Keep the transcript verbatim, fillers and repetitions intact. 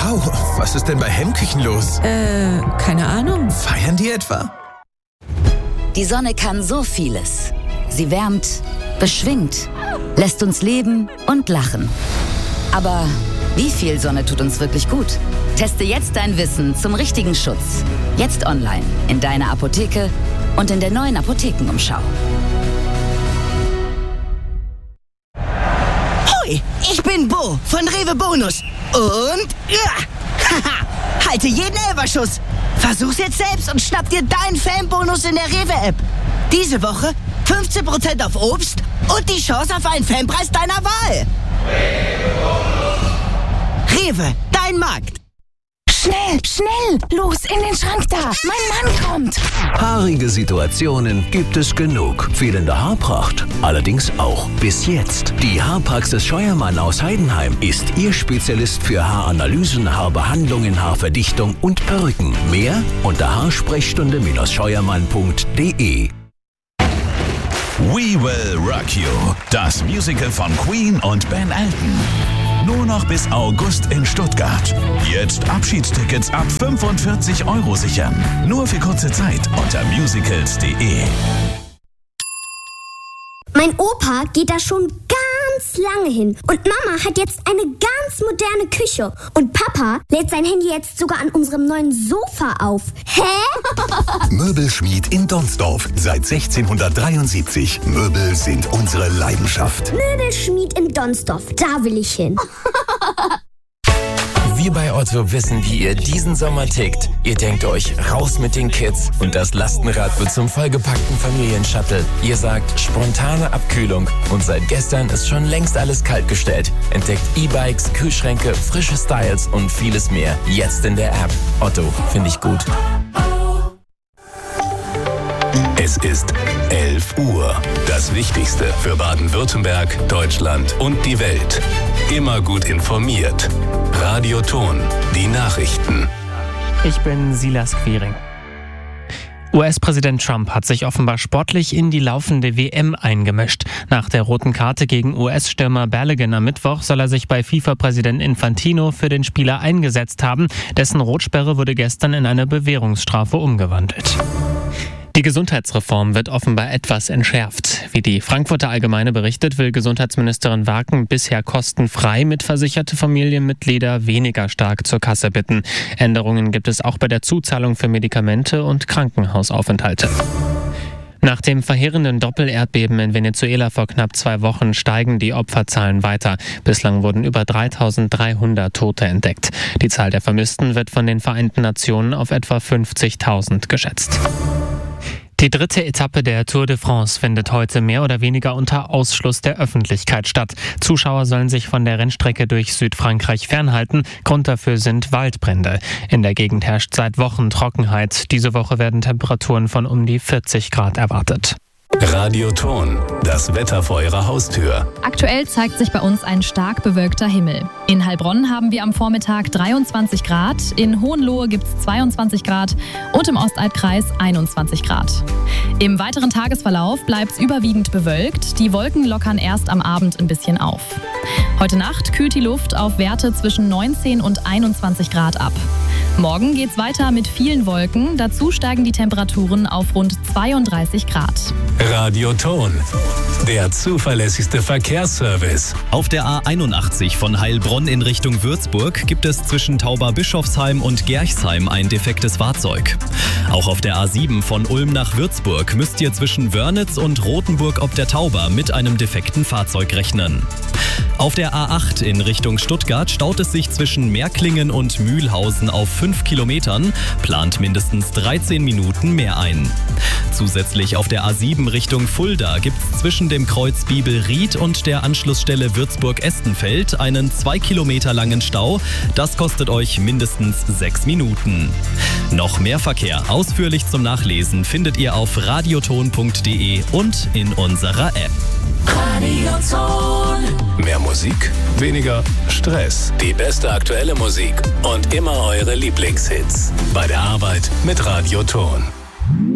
Wow, was ist denn bei Hemmküchen los? Äh, keine Ahnung. Feiern die etwa? Die Sonne kann so vieles. Sie wärmt, beschwingt, lässt uns leben und lachen. Aber wie viel Sonne tut uns wirklich gut? Teste jetzt dein Wissen zum richtigen Schutz. Jetzt online, in deiner Apotheke und in der neuen Apothekenumschau. Hoi, ich bin Bo von Rewe Bonus. Und ja, haha, halte jeden Elferschuss. Versuch's jetzt selbst und schnapp dir deinen Fanbonus in der Rewe-App. Diese Woche fünfzehn Prozent auf Obst und die Chance auf einen Fanpreis deiner Wahl. Rewe, dein Markt. Schnell, schnell, los in den Schrank da. Mein Mann kommt. Haarige Situationen gibt es genug. Fehlende Haarpracht allerdings auch. Bis jetzt. Die Haarpraxis Scheuermann aus Heidenheim ist Ihr Spezialist für Haaranalysen, Haarbehandlungen, Haarverdichtung und Perücken. Mehr unter haarsprechstunde scheuermann punkt de. We Will Rock You, das Musical von Queen und Ben Elton. Nur noch bis August in Stuttgart. Jetzt Abschiedstickets ab fünfundvierzig Euro sichern. Nur für kurze Zeit unter musicals punkt de. Mein Opa geht da schon ganz lange hin. Und Mama hat jetzt eine ganz moderne Küche. Und Papa lädt sein Handy jetzt sogar an unserem neuen Sofa auf. Hä? Möbelschmied in Donsdorf. Seit sechzehnhundertdreiundsiebzig. Möbel sind unsere Leidenschaft. Möbelschmied in Donsdorf. Da will ich hin. Wir bei Otto wissen, wie ihr diesen Sommer tickt. Ihr denkt euch, raus mit den Kids und das Lastenrad wird zum vollgepackten Familienshuttle. Ihr sagt, spontane Abkühlung und seit gestern ist schon längst alles kaltgestellt. Entdeckt E-Bikes, Kühlschränke, frische Styles und vieles mehr. Jetzt in der App. Otto, finde ich gut. Es ist elf Uhr. Das Wichtigste für Baden-Württemberg, Deutschland und die Welt. Immer gut informiert. Radio Ton, die Nachrichten. Ich bin Silas Quiring. U S-Präsident Trump hat sich offenbar sportlich in die laufende W M eingemischt. Nach der roten Karte gegen U S-Stürmer Balogun am Mittwoch soll er sich bei FIFA-Präsident Infantino für den Spieler eingesetzt haben. Dessen Rotsperre wurde gestern in eine Bewährungsstrafe umgewandelt. Die Gesundheitsreform wird offenbar etwas entschärft. Wie die Frankfurter Allgemeine berichtet, will Gesundheitsministerin Waken bisher kostenfrei mitversicherte Familienmitglieder weniger stark zur Kasse bitten. Änderungen gibt es auch bei der Zuzahlung für Medikamente und Krankenhausaufenthalte. Nach dem verheerenden Doppelerdbeben in Venezuela vor knapp zwei Wochen steigen die Opferzahlen weiter. Bislang wurden über dreitausenddreihundert Tote entdeckt. Die Zahl der Vermissten wird von den Vereinten Nationen auf etwa fünfzigtausend geschätzt. Die dritte Etappe der Tour de France findet heute mehr oder weniger unter Ausschluss der Öffentlichkeit statt. Zuschauer sollen sich von der Rennstrecke durch Südfrankreich fernhalten. Grund dafür sind Waldbrände. In der Gegend herrscht seit Wochen Trockenheit. Diese Woche werden Temperaturen von um die vierzig Grad erwartet. Radio Ton, das Wetter vor Ihrer Haustür. Aktuell zeigt sich bei uns ein stark bewölkter Himmel. In Heilbronn haben wir am Vormittag dreiundzwanzig Grad, in Hohenlohe gibt es zweiundzwanzig Grad und im Ostalbkreis einundzwanzig Grad. Im weiteren Tagesverlauf bleibt es überwiegend bewölkt, die Wolken lockern erst am Abend ein bisschen auf. Heute Nacht kühlt die Luft auf Werte zwischen neunzehn und einundzwanzig Grad ab. Morgen geht's weiter mit vielen Wolken, dazu steigen die Temperaturen auf rund zweiunddreißig Grad. Radio Ton, der zuverlässigste Verkehrsservice. Auf der A einundachtzig von Heilbronn in Richtung Würzburg gibt es zwischen Tauber-Bischofsheim und Gerchsheim ein defektes Fahrzeug. Auch auf der A sieben von Ulm nach Würzburg müsst ihr zwischen Wörnitz und Rothenburg ob der Tauber mit einem defekten Fahrzeug rechnen. Auf der A acht in Richtung Stuttgart staut es sich zwischen Märklingen und Mühlhausen auf fünf Kilometern, plant mindestens dreizehn Minuten mehr ein. Zusätzlich auf der A sieben Richtung Fulda gibt es zwischen dem Kreuz Bibelried und der Anschlussstelle Würzburg-Estenfeld einen zwei Kilometer langen Stau. Das kostet euch mindestens sechs Minuten. Noch mehr Verkehr ausführlich zum Nachlesen findet ihr auf radioton punkt de und in unserer App. Radioton. Mehr Musik, weniger Stress. Die beste aktuelle Musik und immer eure Lieblingshits. Bei der Arbeit mit Radioton.